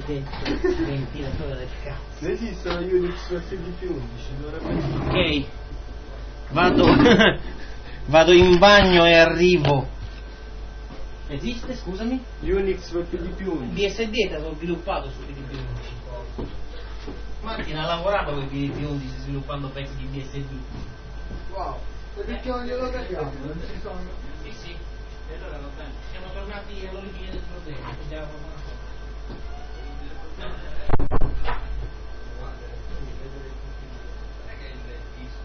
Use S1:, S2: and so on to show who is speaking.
S1: maledetto ventilatore del cazzo.
S2: Esistono Unix FTP11, dovrebbe.
S1: Ok, vado in bagno e arrivo. Esiste, scusami?
S2: Unix FTP11.
S1: BSD è stato sviluppato su PDP-11. Martin ha lavorato con i PDP-11 sviluppando pezzi di BSD.
S2: Wow, perché non glielo capiamo? Non ci sono.
S1: Sì, sì, e allora va bene. Siamo tornati all'origine del problema. Dobbiamo fare una cosa.